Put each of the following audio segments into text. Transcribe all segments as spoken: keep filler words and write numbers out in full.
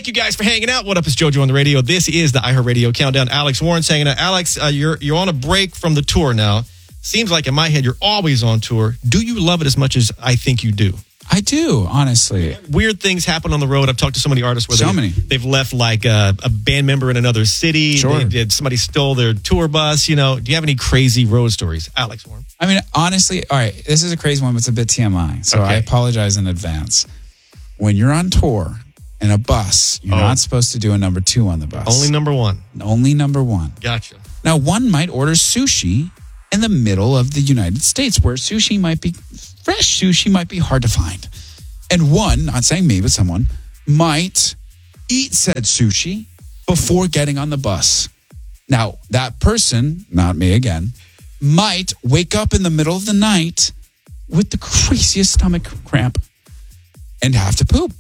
Thank you guys for hanging out. What up? It's JoJo on the radio. This is the iHeartRadio Countdown. Alex Warren's hanging out. Alex, uh, you're you're on a break from the tour now. Seems like in my head you're always on tour. Do you love it as much as I think you do? I do, honestly. Weird things happen on the road. I've talked to so many artists where so they, many. they've left like a, a band member in another city. Sure. They did, somebody stole their tour bus. You know, do you have any crazy road stories, Alex Warren? I mean, honestly, all right, this is a crazy one, but it's a bit T M I. So Okay. I apologize in advance. When you're on tour in a bus, you're Oh. not supposed to do a number two on the bus. Only number one. Only number one. Gotcha. Now, one might order sushi in the middle of the United States where sushi might be, fresh sushi might be hard to find. And one, not saying me, but someone, might eat said sushi before getting on the bus. Now, that person, not me again, might wake up in the middle of the night with the craziest stomach cramp and have to poop.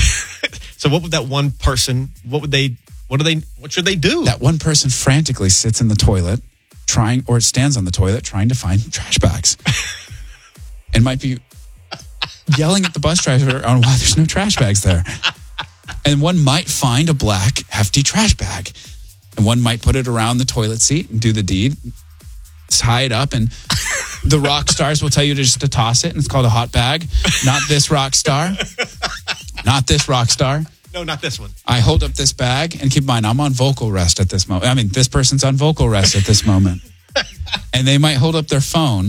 So what would that one person, what would they, what do they, what should they do? That one person frantically sits in the toilet, trying, or stands on the toilet trying to find trash bags. And might be yelling at the bus driver on why there's no trash bags there. And one might find a black, hefty trash bag. And one might put it around the toilet seat and do the deed, tie it up, and the rock stars will tell you to just to toss it, and it's called a hot bag. Not this rock star. Not this rock star. No, not this one. I hold up this bag, and keep in mind, I'm on vocal rest at this moment. I mean, this person's on vocal rest at this moment. And they might hold up their phone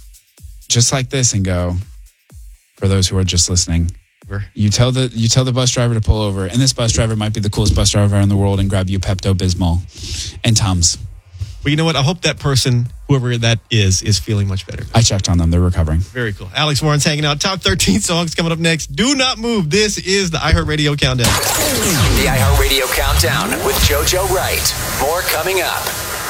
just like this and go, for those who are just listening, you tell the you tell the bus driver to pull over, and this bus driver might be the coolest bus driver in the world and grab you Pepto-Bismol and Tums. Well, you know what? I hope that person, whoever that is, is feeling much better. I checked on them. They're recovering. Very cool. Alex Warren's hanging out. Top thirteen songs coming up next. Do not move. This is the iHeartRadio Countdown. The iHeartRadio Countdown with JoJo Wright. More coming up.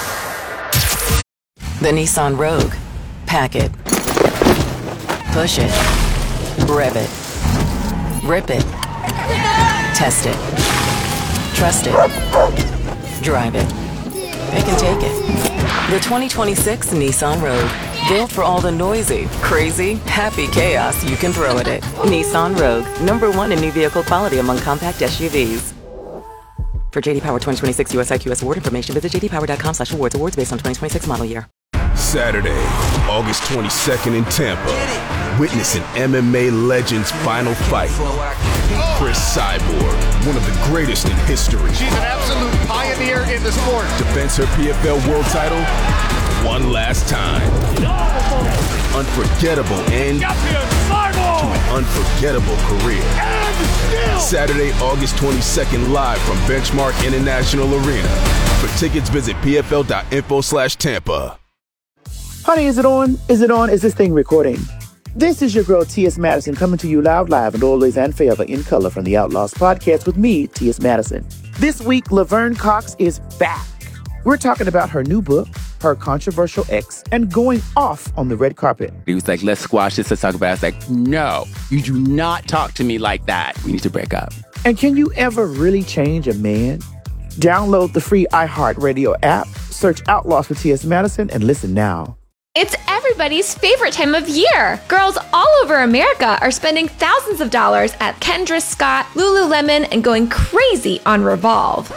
The Nissan Rogue. Pack it. Push it. Rev it. Rip it. Test it. Trust it. Drive it. Pick and take it. The twenty twenty-six Nissan Rogue. Built for all the noisy, crazy, happy chaos you can throw at it. Nissan Rogue. Number one in new vehicle quality among compact S U Vs. For J D Power twenty twenty-six U S I Q S award information, visit j d power dot com slash awards. Awards based on twenty twenty-six model year. Saturday, August twenty-second in Tampa. Witness an M M A legend's final fight. Chris Cyborg, one of the greatest in history. She's an absolute pioneer in the sport. Defends her P F L world title one last time. Unforgettable end to an unforgettable career. Saturday, August twenty-second, live from Benchmark International Arena. For tickets, visit pfl.info slash Tampa. Honey, is it on? Is it on? Is this thing recording? This is your girl, T S. Madison, coming to you loud, live, and always and forever in color from the Outlaws podcast with me, T S. Madison. This week, Laverne Cox is back. We're talking about her new book, her controversial ex, and going off on the red carpet. He was like, let's squash this, let's talk about it. I was like, no, you do not talk to me like that. We need to break up. And can you ever really change a man? Download the free iHeartRadio app, search Outlaws with T S. Madison, and listen now. It's everybody's favorite time of year. Girls all over America are spending thousands of dollars at Kendra Scott, Lululemon, and going crazy on Revolve.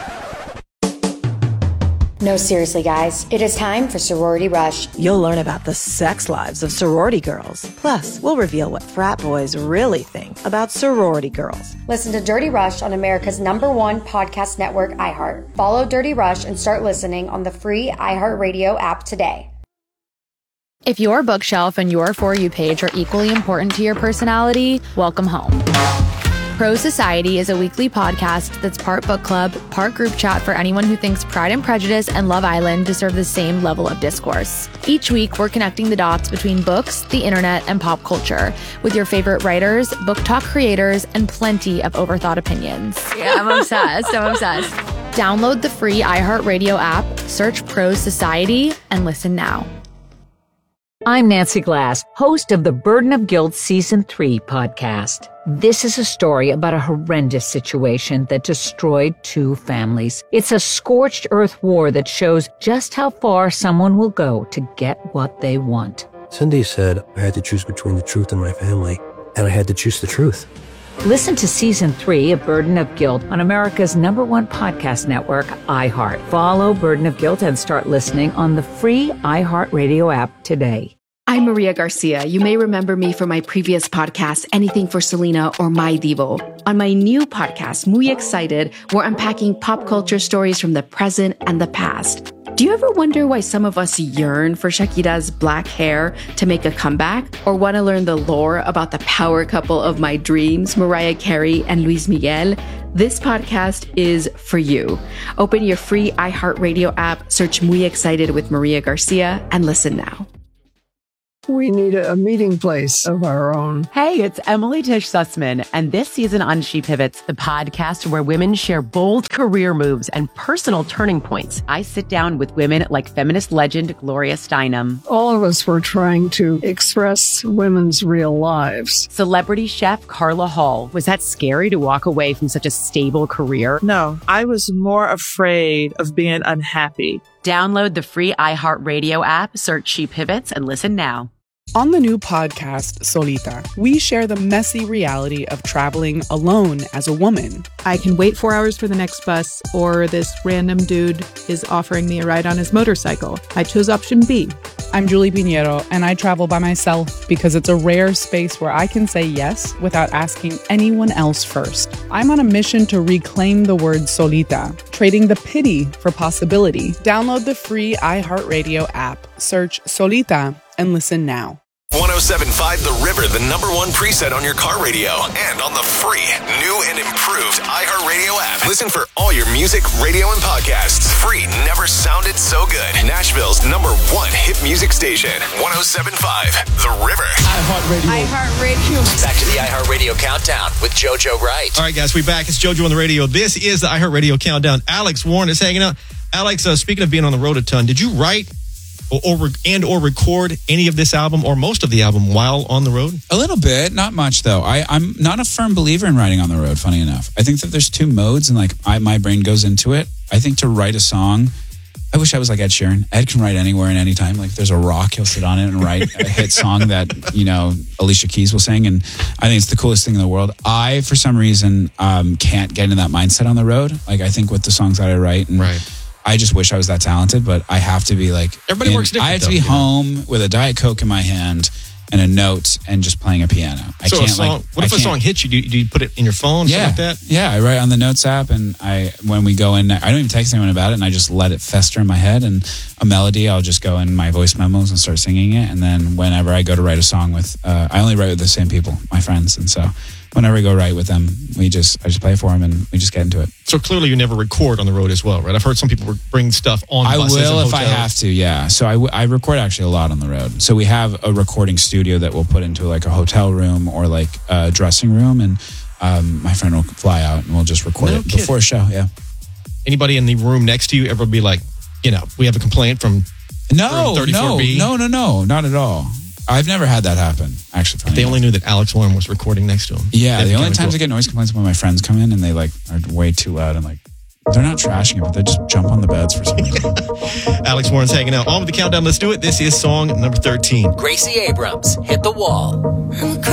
No, seriously, guys. It is time for Sorority Rush. You'll learn about the sex lives of sorority girls. Plus, we'll reveal what frat boys really think about sorority girls. Listen to Dirty Rush on America's number one podcast network, iHeart. Follow Dirty Rush and start listening on the free iHeartRadio app today. If your bookshelf and your For You page are equally important to your personality, welcome home. Pro Society is a weekly podcast that's part book club, part group chat for anyone who thinks Pride and Prejudice and Love Island deserve the same level of discourse. Each week, we're connecting the dots between books, the internet, and pop culture with your favorite writers, book talk creators, and plenty of overthought opinions. Yeah, I'm obsessed. I'm obsessed. Download the free iHeartRadio app, search Pro Society, and listen now. I'm Nancy Glass, host of the Burden of Guilt Season three podcast. This is a story about a horrendous situation that destroyed two families. It's a scorched earth war that shows just how far someone will go to get what they want. Cindy said I had to choose between the truth and my family, and I had to choose the truth. Listen to season three of Burden of Guilt on America's number one podcast network, iHeart. Follow Burden of Guilt and start listening on the free iHeartRadio app today. I'm Maria Garcia. You may remember me from my previous podcast, Anything for Selena or My Divo. On my new podcast, Muy Excited, we're unpacking pop culture stories from the present and the past. Do you ever wonder why some of us yearn for Shakira's black hair to make a comeback? Or want to learn the lore about the power couple of my dreams, Mariah Carey and Luis Miguel? This podcast is for you. Open your free iHeartRadio app, search Muy Excited with Maria Garcia, and listen now. We need a meeting place of our own. Hey, it's Emily Tish Sussman, and this season on She Pivots, the podcast where women share bold career moves and personal turning points. I sit down with women like feminist legend Gloria Steinem. All of us were trying to express women's real lives. Celebrity chef Carla Hall. Was that scary to walk away from such a stable career? No, I was more afraid of being unhappy. Download the free iHeartRadio app, search She Pivots, and listen now. On the new podcast, Solita, we share the messy reality of traveling alone as a woman. I can wait four hours for the next bus, or this random dude is offering me a ride on his motorcycle. I chose option B. I'm Julie Pinheiro, and I travel by myself because it's a rare space where I can say yes without asking anyone else first. I'm on a mission to reclaim the word solita, trading the pity for possibility. Download the free iHeartRadio app, search Solita, and listen now. one oh seven point five The River, the number one preset on your car radio, and on the free, new and improved iHeartRadio app. Listen for all your music, radio, and podcasts. Free never sounded so good. Nashville's number one hit music station, one oh seven point five The River. iHeartRadio. iHeartRadio. Back to the iHeartRadio Countdown with JoJo Wright. All right, guys, we back. It's JoJo on the radio. This is the iHeartRadio Countdown. Alex Warren is hanging out. Alex, uh, speaking of being on the road a ton, did you write Or, or and or record any of this album or most of the album while on the road? A little bit, not much though. I, I'm not a firm believer in writing on the road, funny enough. I think that there's two modes and like I, my brain goes into it. I think to write a song, I wish I was like Ed Sheeran. Ed can write anywhere and anytime. Like if there's a rock, he'll sit on it and write a hit song that, you know, Alicia Keys will sing. And I think it's the coolest thing in the world. I, for some reason, um, can't get into that mindset on the road. Like I think with the songs that I write and right. I just wish I was that talented, but I have to be like everybody in, works different. I have to though, be you know? home with a Diet Coke in my hand and a note and just playing a piano. I so can't a song, like. what if I a song hits you? Do, you? do you put it in your phone? Yeah, Something like that? yeah. I write on the Notes app, and I when we go in, I don't even text anyone about it, and I just let it fester in my head. And a melody, I'll just go in my voice memos and start singing it. And then whenever I go to write a song with, uh, I only write with the same people, my friends, and so. Whenever I go write with them, we just I just play for them and we just get into it. So clearly, you never record on the road as well, right? I've heard some people bring stuff on. I buses will and if I hotels. have to. Yeah. So I, w- I record actually a lot on the road. So we have a recording studio that we'll put into like a hotel room or like a dressing room, and um, my friend will fly out and we'll just record No it kidding. before a show. Yeah. Anybody in the room next to you ever be like, you know, we have a complaint from No, room thirty-four no, B? no, no, no, not at all. I've never had that happen. Actually, If they only knew that Alex Warren was recording next to him. Yeah, That'd the be only kinda times cool. I get noise complaints when my friends come in and they like are way too loud and like they're not trashing it, but they just jump on the beds for some reason. Alex Warren's hanging out. On with the countdown. Let's do it. This is song number thirteen. Gracie Abrams, Hit the Wall.